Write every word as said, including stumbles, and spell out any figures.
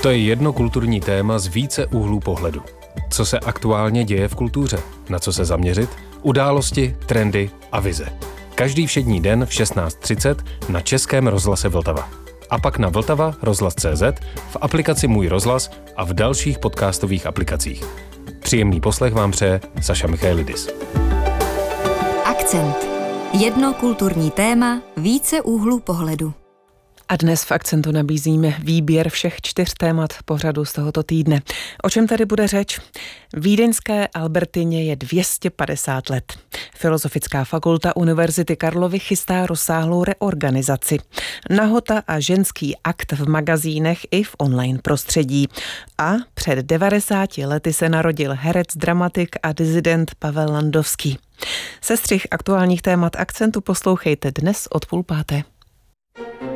To je jedno kulturní téma z více úhlů pohledu. Co se aktuálně děje v kultuře? Na co se zaměřit? Události, trendy a vize. Každý všední den v šestnáct třicet na Českém rozhlase Vltava. A pak na Vltava rozhlas tečka cé zet, v aplikaci Můj rozhlas a v dalších podcastových aplikacích. Příjemný poslech vám přeje Saša Michailidis. Akcent. Jedno kulturní téma, více úhlů pohledu. A dnes v Akcentu nabízíme výběr všech čtyř témat pořadu z tohoto týdne. O čem tady bude řeč? Vídeňské Albertině je dvě stě padesát let. Filozofická fakulta Univerzity Karlovy chystá rozsáhlou reorganizaci. Nahota a ženský akt v magazínech i v online prostředí. A před devadesáti lety se narodil herec, dramatik a disident Pavel Landovský. Sestřih aktuálních témat Akcentu poslouchejte dnes od půl páté.